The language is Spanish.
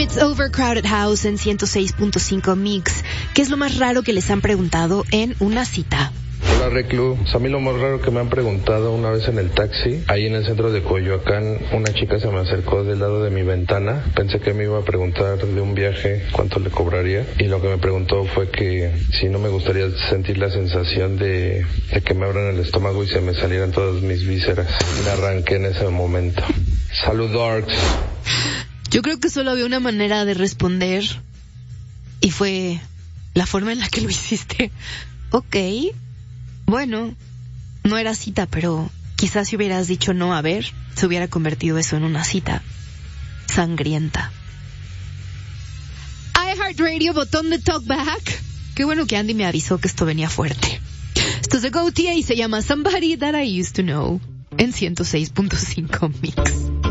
It's Overcrowded House en 106.5 Mix. ¿Qué es lo más raro que les han preguntado en una cita? Hola Reclu, a mí lo más raro que me han preguntado una vez en el taxi, ahí en el centro de Coyoacán, una chica se me acercó del lado de mi ventana, pensé que me iba a preguntar de un viaje cuánto le cobraría, y lo que me preguntó fue que si no me gustaría sentir la sensación de que me abran el estómago y se me salieran todas mis vísceras. Me arranqué en ese momento. Salud, Darks. Yo creo que solo había una manera de responder y fue la forma en la que lo hiciste. Ok, bueno, no era cita, pero quizás si hubieras dicho no, a ver, se hubiera convertido eso en una cita sangrienta. iHeartRadio, botón de talkback. Qué bueno que Andy me avisó que esto venía fuerte. Esto es de GoTia y se llama Somebody That I Used to Know en 106.5 Mix.